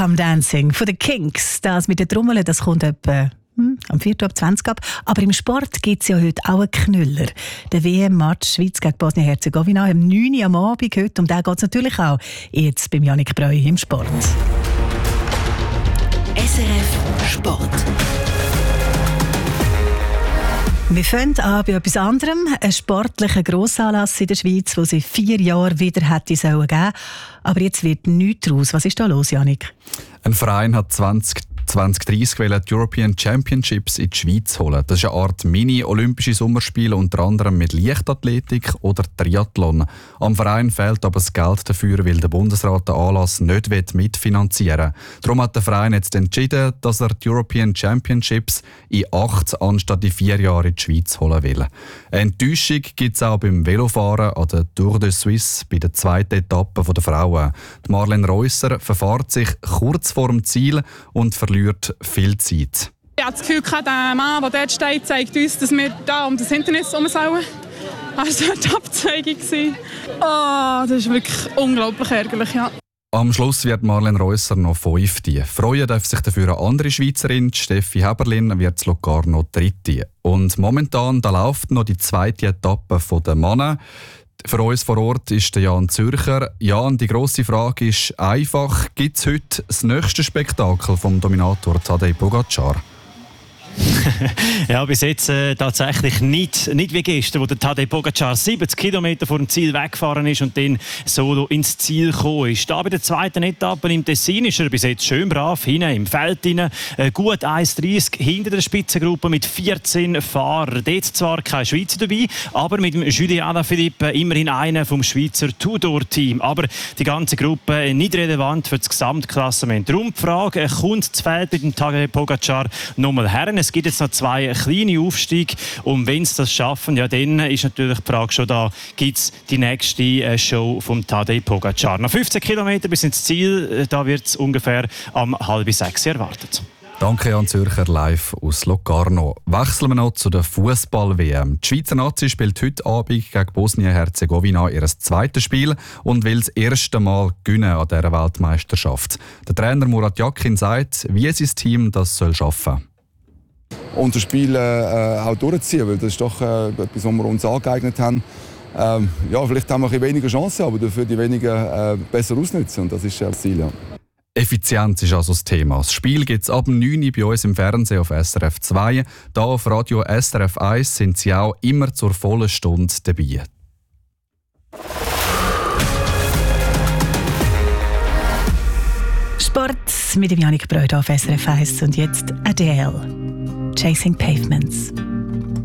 Come Dancing von den Kinks. Das mit den Trommeln, das kommt etwa am 4.20 ab. Aber im Sport gibt es ja heute auch einen Knüller. Der WM-Match Schweiz gegen Bosnien-Herzegowina am 9 Uhr am Abend heute. Um den geht es natürlich auch jetzt beim Jannik Breu im Sport. SRF Sport. Wir fangen an bei etwas anderem. Ein sportlicher Grossanlass in der Schweiz, den es in 4 Jahren wieder hätte geben sollen. Aber jetzt wird nichts daraus. Was ist da los, Jannik? Ein Verein hat 2030 die European Championships in die Schweiz holen. Das ist eine Art Mini-Olympische Sommerspiele, unter anderem mit Leichtathletik oder Triathlon. Am Verein fehlt aber das Geld dafür, weil der Bundesrat den Anlass nicht mitfinanzieren will. Darum hat der Verein jetzt entschieden, dass er die European Championships in 8 anstatt in 4 Jahren in die Schweiz holen will. Eine Enttäuschung gibt es auch beim Velofahren an der Tour de Suisse bei der zweiten Etappe der Frauen. Die Marlene Reusser verfährt sich kurz vor dem Ziel und verliert viel Zeit. Ich habe das Gefühl, der Mann, der dort steht, zeigt uns, dass wir da um das Hindernis herum sollen. Das war die Abzweigung. Oh, das ist wirklich unglaublich ärgerlich, ja. Am Schluss wird Marlene Reusser noch 5. Freuen darf sich dafür eine andere Schweizerin, Steffi Heberlin, wird zu Locarno 3. Und momentan da läuft noch die zweite Etappe der Männer. Für uns vor Ort ist der Jan Zürcher. Jan, die grosse Frage ist einfach: gibt es heute das nächste Spektakel vom Dominator Tadej Pogačar? Ja, bis jetzt tatsächlich nicht wie gestern, wo der Tadej Pogačar 70 Kilometer vor dem Ziel weggefahren ist und dann solo ins Ziel gekommen ist. Da bei der zweiten Etappe im Tessin ist er bis jetzt schön brav hinten im Feld hinein. Gut 1,30 hinter der Spitzengruppe mit 14 Fahrern. Dort zwar kein Schweizer dabei, aber mit dem Julien Alaphilippe immerhin einer vom Schweizer Tudor-Team. Aber die ganze Gruppe nicht relevant für das Gesamtklassement. Darum die Frage, kommt das Feld mit dem Tadej Pogačar nochmal her? Es gibt jetzt noch 2 kleine Aufstiege und wenn sie das schaffen, ja, dann ist natürlich die Frage schon da, gibt es die nächste Show vom Tadej Pogačar. Nach 15 Kilometer bis ins Ziel, da wird es ungefähr um 5:30 erwartet. Danke, Jan Zürcher, live aus Locarno. Wechseln wir noch zu der Fußball-WM. Die Schweizer Nazi spielt heute Abend gegen Bosnien-Herzegowina ihr zweites Spiel und will das erste Mal gewinnen an dieser Weltmeisterschaft. Der Trainer Murat Yakin sagt, wie sein Team das schaffen soll. Und das Spiel auch durchziehen, weil das ist doch etwas, was wir uns angeeignet haben. Ja, vielleicht haben wir ein bisschen weniger Chancen, aber dafür die wenigen besser ausnutzen. Und das ist das Ziel. Ja. Effizienz ist also das Thema. Das Spiel gibt es ab 9 Uhr bei uns im Fernsehen auf SRF 2. Hier auf Radio SRF 1 sind sie auch immer zur vollen Stunde dabei. Sport mit dem Jannik Breu auf SRF 1 und jetzt Adele. Chasing Pavements.